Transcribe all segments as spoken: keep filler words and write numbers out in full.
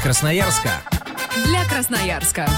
Красноярска. Для Красноярска.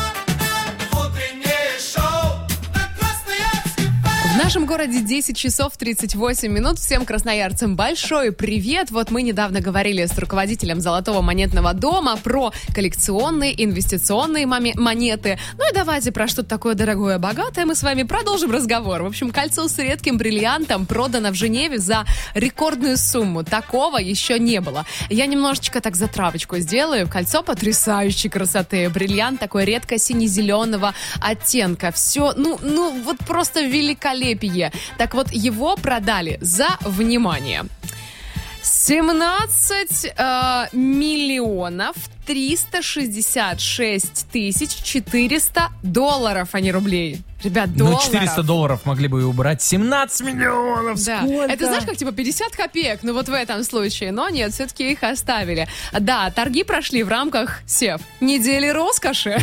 В нашем городе десять часов тридцать восемь минут. Всем красноярцам большой привет. Вот мы недавно говорили с руководителем Золотого монетного дома про коллекционные инвестиционные монеты. Ну и давайте про что-то такое дорогое, богатое мы с вами продолжим разговор. В общем, кольцо с редким бриллиантом продано в Женеве за рекордную сумму. Такого еще не было. Я немножечко так затравочку сделаю. Кольцо потрясающей красоты. Бриллиант такой редко сине-зеленого оттенка. Все, ну, ну вот просто великолепно. Так вот, его продали за, внимание, семнадцать э, миллионов триста шестьдесят шесть тысяч четыреста долларов, а не рублей. Ребят, долларов. Ну, четыреста долларов могли бы и убрать. семнадцать миллионов, да. Сколько? Это, знаешь, как типа пятьдесят копеек, ну вот в этом случае. Но нет, все-таки их оставили. Да, торги прошли в рамках, Сев, недели роскоши.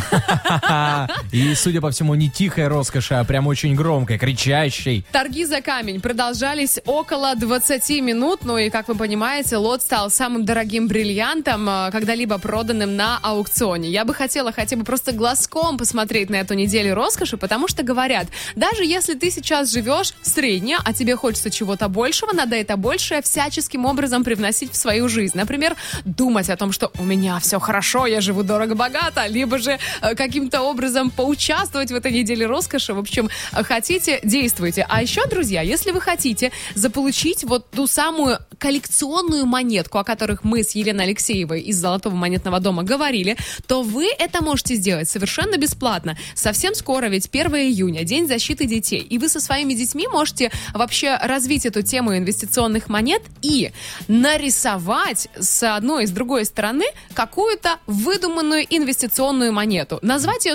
И, судя по всему, не тихой роскоши, а прям очень громкой, кричащей. Торги за камень продолжались около двадцать минут. Ну и, как вы понимаете, лот стал самым дорогим бриллиантом, когда-либо проданным на аукционе. Я бы хотела хотя бы просто глазком посмотреть на эту неделю роскоши, потому что говорят, даже если ты сейчас живешь средне, а тебе хочется чего-то большего, надо это большее всяческим образом привносить в свою жизнь. Например, думать о том, что у меня все хорошо, я живу дорого-богато, либо же э, каким-то образом поучаствовать в этой неделе роскоши. В общем, хотите, действуйте. А еще, друзья, если вы хотите заполучить вот ту самую коллекционную монетку, о которых мы с Еленой Алексеевой из Золотого монетного дома говорили, то вы это можете сделать совершенно бесплатно. Совсем скоро, ведь первого июня, День защиты детей. И вы со своими детьми можете вообще развить эту тему инвестиционных монет и нарисовать с одной и с другой стороны какую-то выдуманную инвестиционную монету. Назвать ее